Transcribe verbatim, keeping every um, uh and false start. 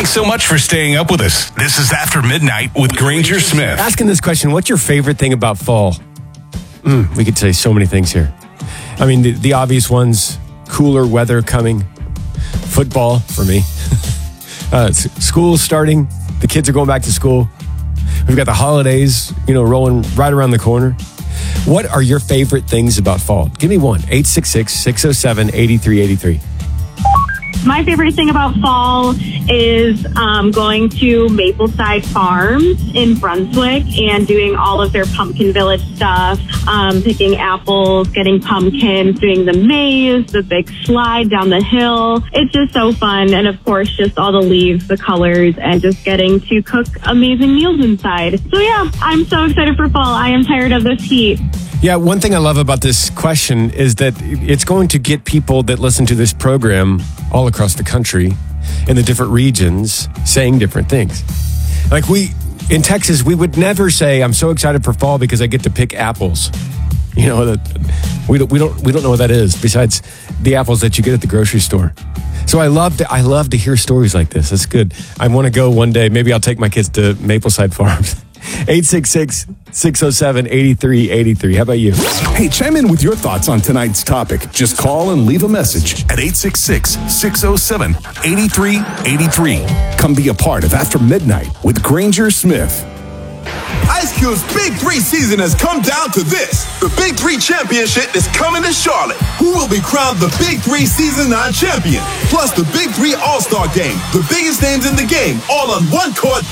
Thanks so much for staying up with us. This is After Midnight with Granger Smith. Asking this question, what's your favorite thing about fall? Mm, we could say so many things here. I mean, the, the obvious ones, cooler weather coming, football for me, uh, school starting, the kids are going back to school. We've got the holidays, you know, rolling right around the corner. What are your favorite things about fall? Give me one. eight six six, six oh seven, eight three eight three. My favorite thing about fall is um, going to Mapleside Farms in Brunswick and doing all of their Pumpkin Village stuff, um, picking apples, getting pumpkins, doing the maze, the big slide down the hill. It's just so fun. And of course, just all the leaves, the colors, and just getting to cook amazing meals inside. So yeah, I'm so excited for fall. I am tired of this heat. Yeah, one thing I love about this question is that it's going to get people that listen to this program all across the country in the different regions saying different things. Like we, in Texas, we would never say, I'm so excited for fall because I get to pick apples. You know, that we don't, we don't, we don't know what that is besides the apples that you get at the grocery store. So I love to, I love to hear stories like this. That's good. I want to go one day. Maybe I'll take my kids to Mapleside Farms. eight six six, six oh seven, eight three eight three. How about you? Hey, chime in with your thoughts on tonight's topic. Just call and leave a message at eight six six, six oh seven, eight three eight three. Come be a part of After Midnight with Granger Smith. Ice Cube's Big Three season has come down to this. The Big Three Championship is coming to Charlotte. Who will be crowned the Big Three Season nine champion? Plus the Big Three All-Star Game. The biggest names in the game, all on one court.